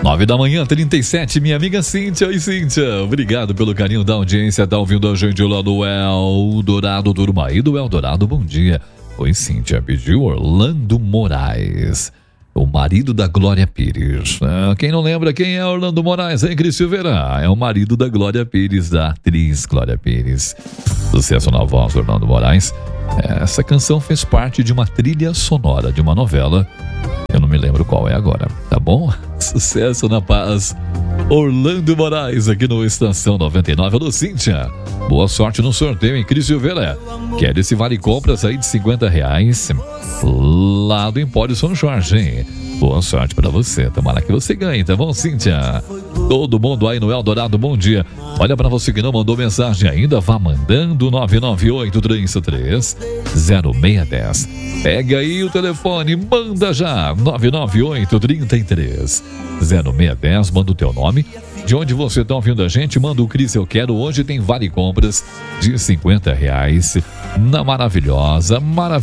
9 da manhã, 37, minha amiga Cíntia. Oi, Cíntia, obrigado pelo carinho da audiência. Tá ouvindo a gente lá do Eldorado, turma aí do Eldorado, bom dia. Oi, Cíntia, pediu Orlando Moraes, o marido da Glória Pires. Quem não lembra quem é Orlando Moraes, hein, Cris Silveira? É o marido da Glória Pires, da atriz Glória Pires. Sucesso na voz do Orlando Moraes. Essa canção fez parte de uma trilha sonora de uma novela. Eu não me lembro qual é agora, tá bom? Sucesso na paz. Orlando Moraes aqui no Estação 99. Alô, Cíntia. Boa sorte no sorteio, hein, Cris Silveira? Quer esse vale compras aí de R$50 lá do Empório São Jorge, hein? Boa sorte pra você. Tomara que você ganhe, tá bom, Cíntia? Todo mundo aí no Eldorado, bom dia. Olha, pra você que não mandou mensagem ainda, vá mandando 998-33-0610. Pega aí o telefone, manda já 998-33-0610. Manda o teu nome, de onde você tá ouvindo a gente, manda o Cris Eu Quero. Hoje tem vale compras de R$50 na maravilhoso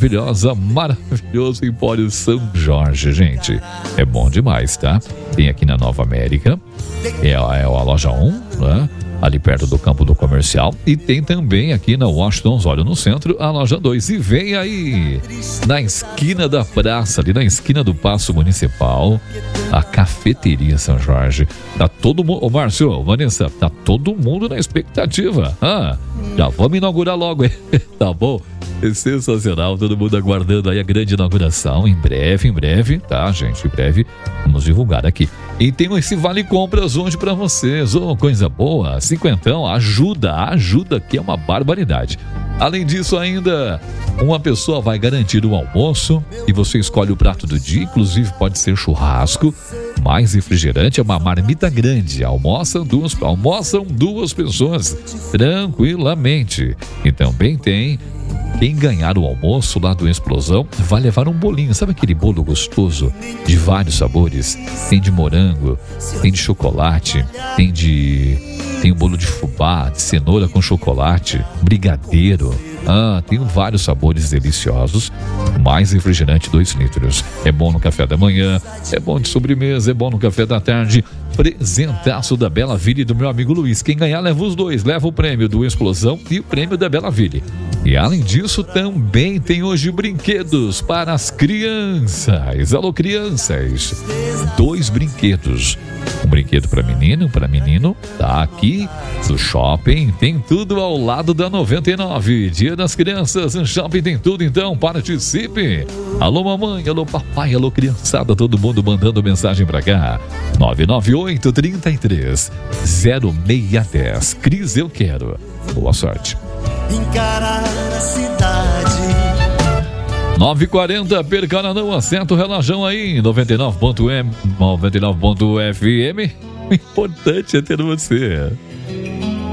Empório São Jorge, gente. É bom demais, tá? Tem aqui na Nova América, é a loja 1, né? Ali perto do campo do comercial, e tem também aqui na Washington Osório, no centro, a loja 2. E vem aí, na esquina da praça, ali na esquina do Paço Municipal, a Cafeteria São Jorge. Tá todo mundo, ô Márcio, Vanessa, tá todo mundo na expectativa. Já vamos inaugurar logo, hein? Tá bom? É sensacional, todo mundo aguardando aí a grande inauguração. Em breve, tá, gente? Em breve, vamos divulgar aqui. E tem esse vale compras hoje pra vocês. Coisa boa, cinquentão, ajuda, que é uma barbaridade. Além disso ainda, uma pessoa vai garantir o almoço e você escolhe o prato do dia, inclusive pode ser churrasco, mais refrigerante, é uma marmita grande. Almoçam duas pessoas tranquilamente. E também tem quem ganhar o almoço lá do Explosão vai levar um bolinho. Sabe aquele bolo gostoso de vários sabores? Tem de morango, tem de chocolate, tem um bolo de fubá, de cenoura com chocolate, brigadeiro. Tem vários sabores deliciosos. Mais refrigerante, 2 litros. É bom no café da manhã, é bom de sobremesa, é bom no café da tarde. Presentaço da Bela Ville e do meu amigo Luiz. Quem ganhar leva os dois, leva o prêmio do Explosão e o prêmio da Bela Ville. E além disso, também tem hoje brinquedos para as crianças. Alô, crianças. 2 brinquedos. Um brinquedo para menino, tá aqui do shopping. Tem tudo ao lado da 99. Dia das Crianças, no shopping tem tudo, então participe. Alô, mamãe, alô, papai, alô, criançada, todo mundo mandando mensagem pra cá. 998-33-0610. Cris Eu Quero. Boa sorte. Encarar a cidade. 9h40, perca não, acerta o relógio aí, 99.FM. O importante é ter você.